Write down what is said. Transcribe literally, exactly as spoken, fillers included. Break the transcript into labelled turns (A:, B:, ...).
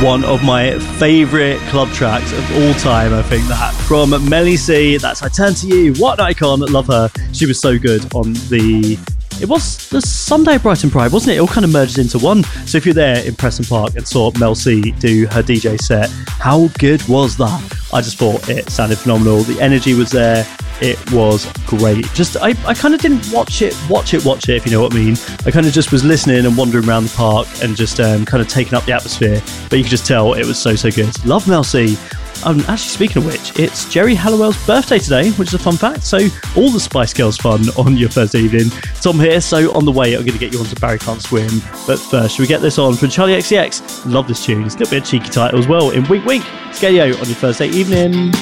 A: one of my favourite club tracks of all time. I think that from Melly C. That's I Turn to You. What an icon. Love her. She was so good on the... It was the Sunday Brighton Pride, wasn't it? It all kind of merged into one. So if you're there in Preston Park and saw Mel C do her D J set, how good was that? I just thought it sounded phenomenal. The energy was there. It was great. Just I, I kind of didn't watch it, watch it, watch it, if you know what I mean. I kind of just was listening and wandering around the park and just um, kind of taking up the atmosphere. But you could just tell it was so, so good. Love Mel C. Um, actually, speaking of which, it's Geri Halliwell's birthday today, which is a fun fact. So all the Spice Girls fun on your Thursday evening. Tom here. So on the way, I'm going to get you onto Barry Can't Swim. But first, should we get this on from Charlie X C X? Love this tune. It's a little bit of a cheeky title as well. In Wink Wink, Scadio on your Thursday evening.